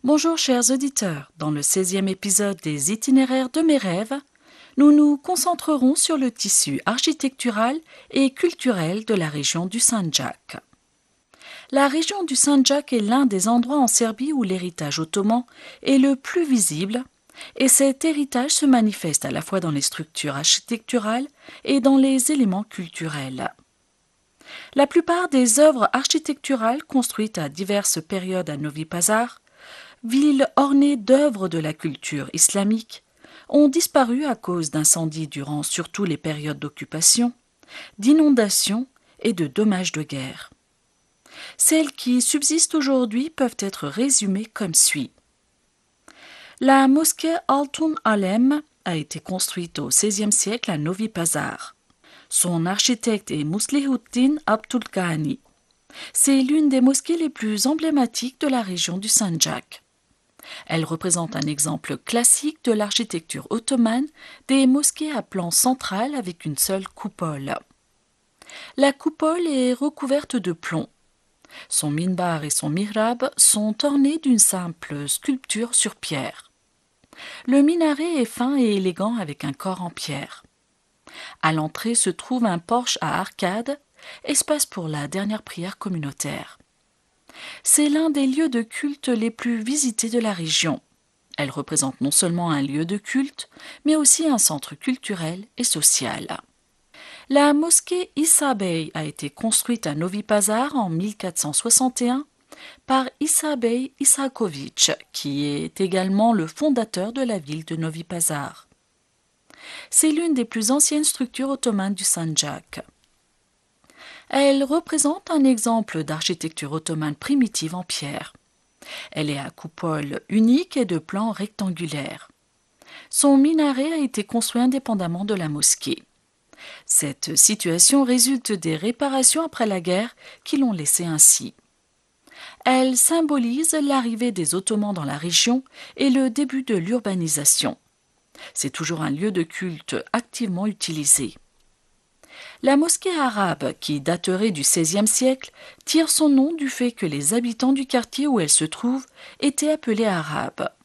Bonjour chers auditeurs, dans le 16e épisode des Itinéraires de mes rêves, nous nous concentrerons sur le tissu architectural et culturel de la région du Sandjak. La région du Sandjak est l'un des endroits en Serbie où l'héritage ottoman est le plus visible, et cet héritage se manifeste à la fois dans les structures architecturales et dans les éléments culturels. La plupart des œuvres architecturales construites à diverses périodes à Novi Pazar, ville ornée d'œuvres de la culture islamique, ont disparu à cause d'incendies durant surtout les périodes d'occupation, d'inondations et de dommages de guerre. Celles qui subsistent aujourd'hui peuvent être résumées comme suit. La mosquée Altun Alem a été construite au XVIe siècle à Novi Pazar. Son architecte est Muslihuddin Abdülghani. C'est l'une des mosquées les plus emblématiques de la région du Sandjak. Elle représente un exemple classique de l'architecture ottomane des mosquées à plan central avec une seule coupole. La coupole est recouverte de plomb. Son minbar et son mihrab sont ornés d'une simple sculpture sur pierre. Le minaret est fin et élégant avec un corps en pierre. À l'entrée se trouve un porche à arcades, espace pour la dernière prière communautaire. C'est l'un des lieux de culte les plus visités de la région. Elle représente non seulement un lieu de culte, mais aussi un centre culturel et social. La mosquée Issa Bey a été construite à Novi Pazar en 1461 par Issa Bey Isaković, qui est également le fondateur de la ville de Novi Pazar. C'est l'une des plus anciennes structures ottomanes du Sandjak. Elle représente un exemple d'architecture ottomane primitive en pierre. Elle est à coupole unique et de plan rectangulaire. Son minaret a été construit indépendamment de la mosquée. Cette situation résulte des réparations après la guerre qui l'ont laissée ainsi. Elle symbolise l'arrivée des Ottomans dans la région et le début de l'urbanisation. C'est toujours un lieu de culte activement utilisé. La mosquée arabe, qui daterait du XVIe siècle, tire son nom du fait que les habitants du quartier où elle se trouve étaient appelés arabes.